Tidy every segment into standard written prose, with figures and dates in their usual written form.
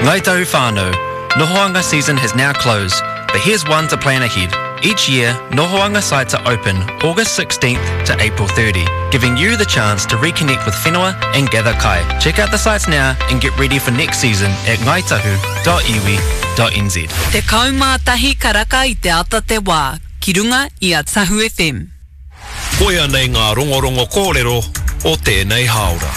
Ngai tahu whānau, Nohoanga season has now closed, but here's one to plan ahead. Each year, Nohoanga sites are open August 16th to April 30, giving you the chance to reconnect with whenua and gather kai. Check out the sites now and get ready for next season at ngaitahu.iwi.nz. Te kaumātahi karaka I te ata te wā, ki runga I a Tahu FM. Koia nei ngā rongorongo kōrero o tēnei haora.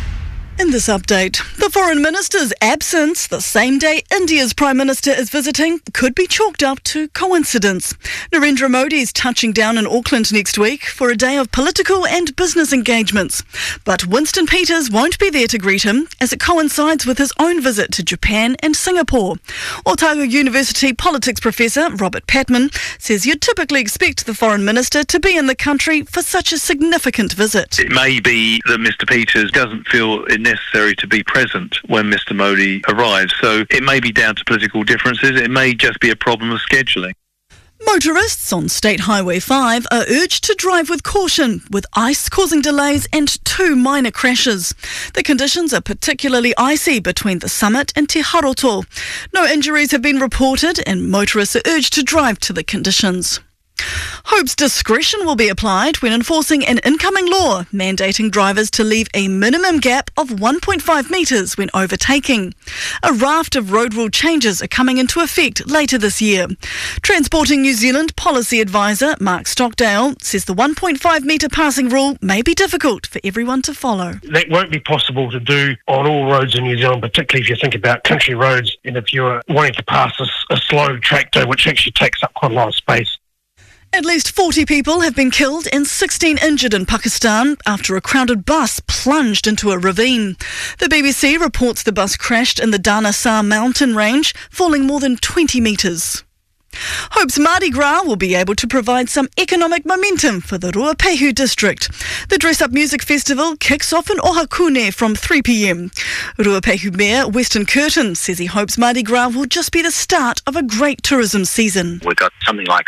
In this update, the Foreign Minister's absence the same day India's Prime Minister is visiting could be chalked up to coincidence. Narendra Modi is touching down in Auckland next week for a day of political and business engagements. But Winston Peters won't be there to greet him as it coincides with his own visit to Japan and Singapore. Otago University politics professor Robert Patman says you'd typically expect the Foreign Minister to be in the country for such a significant visit. It may be that Mr Peters doesn't feel it necessary to be present when Mr Modi arrives, so it may be down to political differences, it may just be a problem of scheduling. Motorists on State Highway 5 are urged to drive with caution, with ice causing delays and 2 minor crashes. The conditions are particularly icy between the summit and Te Haroto. No injuries have been reported and motorists are urged to drive to the conditions. Hope's discretion will be applied when enforcing an incoming law mandating drivers to leave a minimum gap of 1.5 metres when overtaking. A raft of road rule changes are coming into effect later this year. Transporting New Zealand policy advisor Mark Stockdale says the 1.5 metre passing rule may be difficult for everyone to follow. That won't be possible to do on all roads in New Zealand, particularly if you think about country roads and if you're wanting to pass a slow tractor which actually takes up quite a lot of space. At least 40 people have been killed and 16 injured in Pakistan after a crowded bus plunged into a ravine. The BBC reports the bus crashed in the Dana Sar mountain range, falling more than 20 metres. Hope's Mardi Gras will be able to provide some economic momentum for the Ruapehu district. The Dress Up Music Festival kicks off in Ohakune from 3 p.m. Ruapehu Mayor Weston Curtin says he hopes Mardi Gras will just be the start of a great tourism season. We've got something like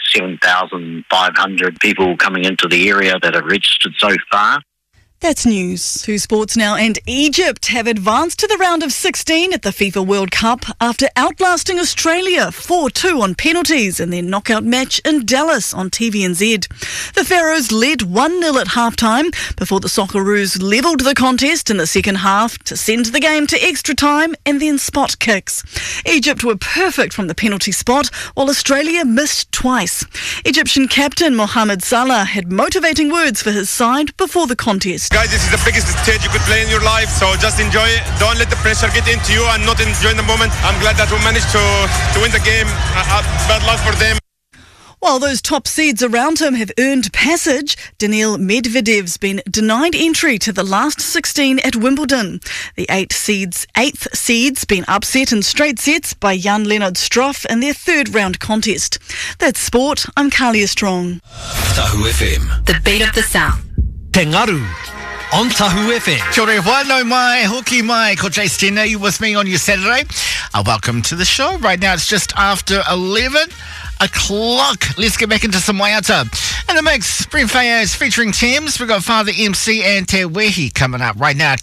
7,500 people coming into the area that have registered so far. That's news. To sports now, and Egypt have advanced to the round of 16 at the FIFA World Cup after outlasting Australia 4-2 on penalties in their knockout match in Dallas on TVNZ. The Pharaohs led 1-0 at half-time before the Socceroos levelled the contest in the second half to send the game to extra time and then spot kicks. Egypt were perfect from the penalty spot while Australia missed twice. Egyptian captain Mohamed Salah had motivating words for his side before the contest. Guys, this is the biggest stage you could play in your life, so just enjoy it. Don't let the pressure get into you and not enjoy the moment. I'm glad that we managed to win the game. Bad luck for them. While those top seeds around him have earned passage, Daniil Medvedev's been denied entry to the last 16 at Wimbledon. The eighth seed's been upset in straight sets by Jan-Lennard Struff in their third round contest. That's sport. I'm Kalia Strong. Tahu FM. The beat of the South. Te Ngaru on Tahu FM. Kia ora whānau mai, hoki mai, ko Jay Stenner, you with me on your Saturday. Welcome to the show. Right now it's just after 11 o'clock. Let's get back into some waiata. In the mix, Brent Fayez featuring Thames. We've got Father MC and Te Wehi coming up right now.